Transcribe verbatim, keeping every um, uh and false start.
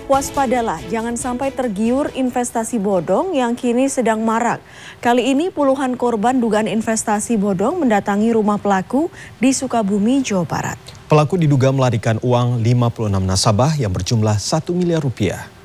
Waspadalah, jangan sampai tergiur investasi bodong yang kini sedang marak. Kali ini puluhan korban dugaan investasi bodong mendatangi rumah pelaku di Sukabumi, Jawa Barat. Pelaku diduga melarikan uang lima puluh enam nasabah yang berjumlah satu miliar rupiah.